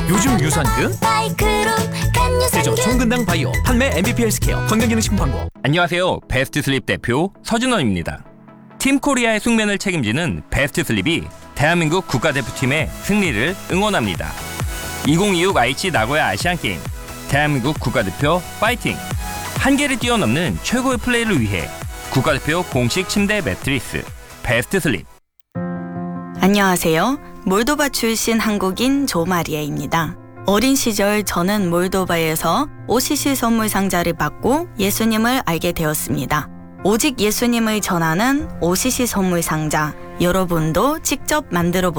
요즘 유산균 제조 총근당 바이오 판매 MVP 헬스케어 건강기능식품 광고. 안녕하세요. 베스트 슬립 대표 서준원입니다. 팀 코리아의 숙면을 책임지는 베스트 슬립이 대한민국 국가대표팀의 승리를 응원합니다. 2026 aichi 나고야 아시안게임 대한민국 국가대표 파이팅! 한계를 뛰어넘는 최고의 플레이를 위해 국가대표 공식 침대 매트리스 베스트 슬립. 안녕하세요. 몰도바 출신 한국인 조마리아입니다. 어린 시절 저는 몰도바에서 OCC 선물 상자를 받고 예수님을 알게 되었습니다. 오직 예수님을 전하는 OCC 선물 상자, 여러분도 직접 만들어